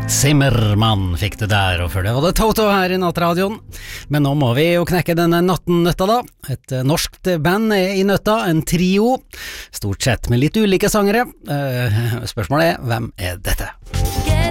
Zimmermann fikk du der, og før det var det Toto her i Nattradioen. Men nå må vi jo knekke denne nattennøtta da. Et norskt band er i nøtta, en trio, stort sett med litt ulike sangere. Spørsmålet er, hvem er dette?